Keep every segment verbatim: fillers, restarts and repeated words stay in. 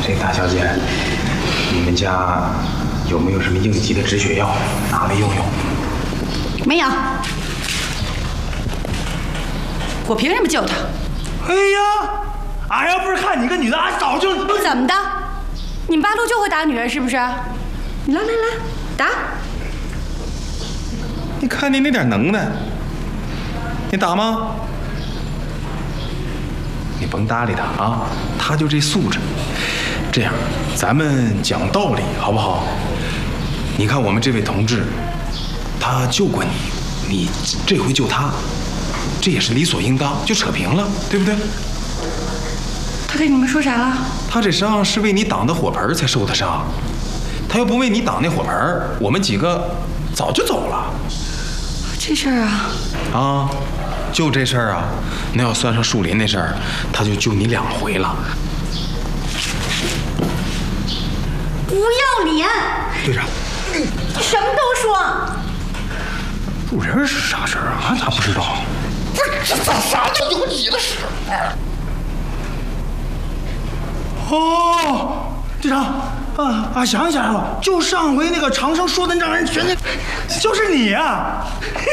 这大小姐，你们家有没有什么应急的止血药，拿来用用？ 没有。我凭什么救他？ 哎呀，俺要不是看你个女的，俺早就…… 怎么的？你们八路就会打女人是不是？你来来来，打！ 你看你那点能耐，你打吗？你甭搭理他啊，他就这素质。这样，咱们讲道理好不好？你看我们这位同志，他救过你，你这回救他，这也是理所应当，就扯平了，对不对？ 他对你们说啥了？ 他这伤是为你挡的火盆才受的伤，他要不为你挡那火盆，我们几个早就走了。 这事儿啊， 啊，就这事儿啊，那要算上树林那事儿，他就救你两回了。 不要脸！ 队长， 你什么都说。 路人是啥事儿啊？俺咋不知道？ 这这咋啥就有你的事？ 哦，队长，啊，俺想起来了，就上回那个长生说的让人全那，就是你啊！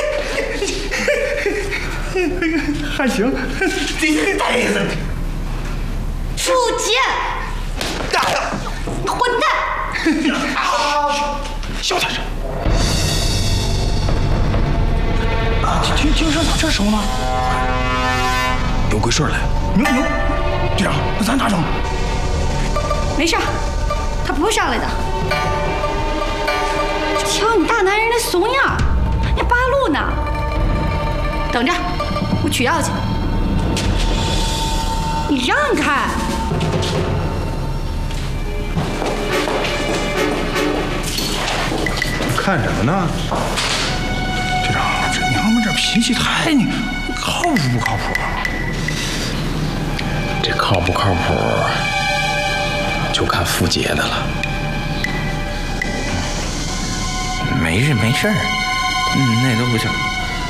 还行，你呆子， 楚杰，你混蛋！ 小点声。啊，听听声咋这时候呢？ 有贵顺来。 牛牛，队长，那咱咋整？ 没事，他不会上来的。瞧你大男人那怂样，那八路呢？等着，我取药去。你让开！ 看什么呢？ 队长，这娘们这脾气太你靠谱不靠谱啊？ 这靠不靠谱，就看傅杰的了。 没事没事，嗯，那都不行。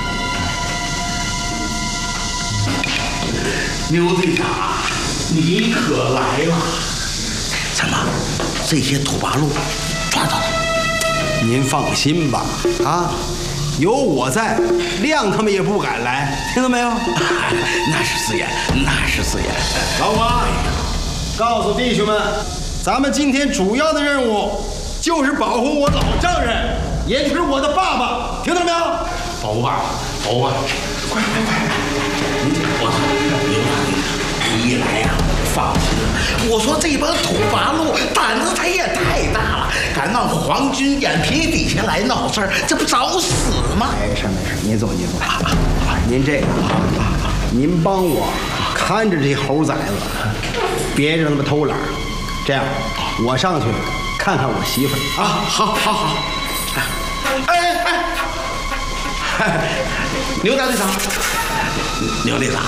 牛队长，你可来了！怎么，这些土八路抓到了？ 您放心吧，啊，有我在，亮他们也不敢来，听到没有？ 那是自然，那是自然。 老马，告诉弟兄们，咱们今天主要的任务就是保护我老丈人，也就是我的爸爸，听到没有？ 保护爸爸，保护爸爸，快快快！我操，刘大队长，你一来呀、啊，放心了。我说这帮土八路胆子他也太大了，敢往皇军眼皮底下来闹事儿，这不找死吗？ 没事没事，您坐您坐。您这个，您帮我看着这猴崽子，别让他们偷懒。这样，我上去看看我媳妇儿啊。好，好，好。哎哎哎，刘大队长，刘队长，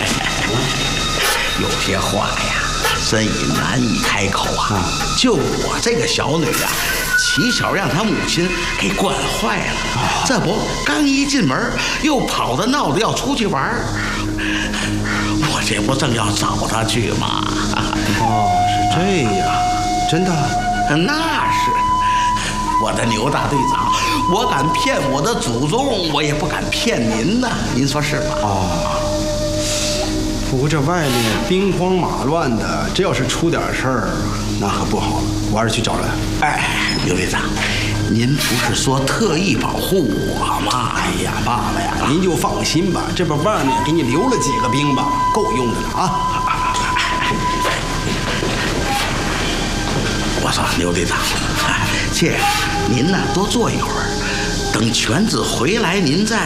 有些话呀，真也难以开口啊。就我这个小女啊，起小让她母亲给惯坏了。这不，刚一进门，又跑着闹着要出去玩，我这不正要找她去吗？ 哦，是这样，真的？ 那是。我的牛大队长，我敢骗我的祖宗，我也不敢骗您呐，您说是吧？ 哦，不过这外面兵荒马乱的，这要是出点事儿，那可不好了。我还是去找人。 哎，刘队长，您不是说特意保护我吗？ 哎呀，爸爸呀，您就放心吧，这边外面给你留了几个兵吧，够用的了啊。 我说刘队长，这样您呢多坐一会儿，等全子回来您再。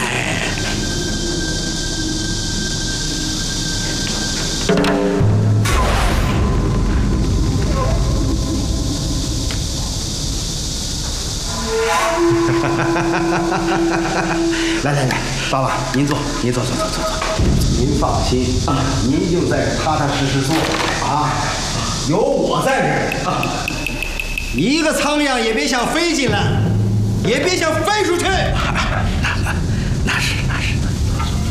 来来来，爸爸，您坐，您坐坐坐坐坐。您放心啊，您就在这踏踏实实坐啊，有我在这儿啊。一个苍蝇也别想飞进来，也别想飞出去。